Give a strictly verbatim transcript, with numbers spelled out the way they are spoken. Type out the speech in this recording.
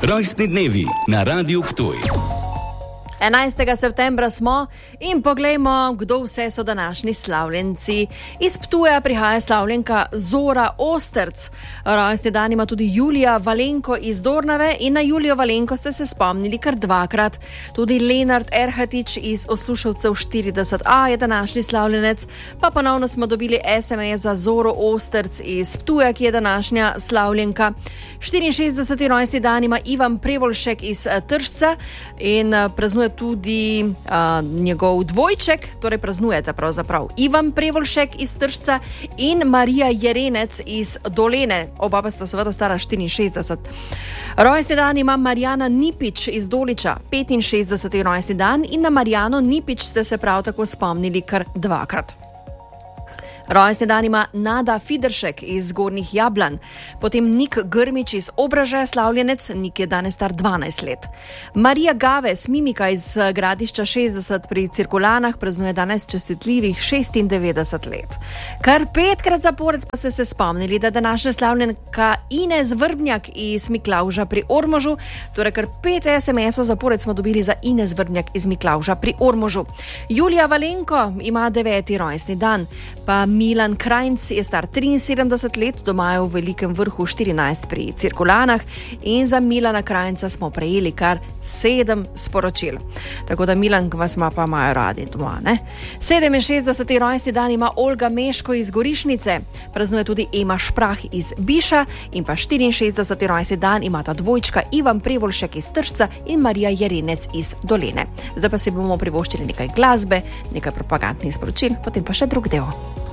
Rojstni dnevi na Radiu Ptuj. enajstega septembra smo in poglejmo, kdo vse so današnji slavljenci. Iz Ptuja prihaja slavljenka Zora Osterc. Rojstni dan ima tudi Julija Valenko iz Dornave in na Julijo Valenko ste se spomnili kar dvakrat. Tudi Lenart Erhatič iz Osluševcev štirideset A je današnji slavljenec, pa ponovno smo dobili es em es za Zoro Osterc iz Ptuja, ki je današnja slavljenka. štiriinšestdeseti rojstni dan ima Ivan Prevolšek iz Tršca in praznuje tudi uh, njegov dvojček, torej praznujete pravzaprav Ivan Prevolšek iz Tršca in Marija Jerenec iz Dolene, oba pa sta seveda stara štiriinšestdeset. Rojstni dan ima Marjana Nipič iz Doliča, petinšestdeseti rojstni dan in na Marjano Nipič ste se prav tako spomnili kar dvakrat. Rojstni dan ima Nada Fideršek iz Zgornjih Jablan, potem Nik Grmič iz Obraža, slavljenec, Nik je danes star dvanajst let. Marija Gaves, mimika iz Gradišča šestdeset pri Cirkulanah, praznuje danes častitljivih šestindevetdeset let. Kar petkrat zapored pa ste se spomnili, da današnja slavljenka Ines Vrbnjak iz Miklavža pri Ormožu, torej kar pet es em esov zapored smo dobili za Ines Vrbnjak iz Miklavža pri Ormožu. Julija Valenko ima deveti rojstni dan, pa Milan Krajnc je star triinsedemdeset let, doma je v Velikem Vrhu štirinajst pri Cirkulanah in za Milana Krajnca smo prejeli kar sedem sporočil. Tako da Milan vas ma pa imajo radi doma, ne? sedeminšestdeseti rojstni dan ima Olga Meško iz Gorišnice, praznuje tudi Ema Šprah iz Biša in pa štiriinšestdeseti rojstni dan imata dvojčka Ivan Prevolšek iz Tršca in Marija Jerenec iz Dolene. Zdaj pa si bomo privoščili nekaj glasbe, nekaj propagandnih sporočil, potem pa še drug del.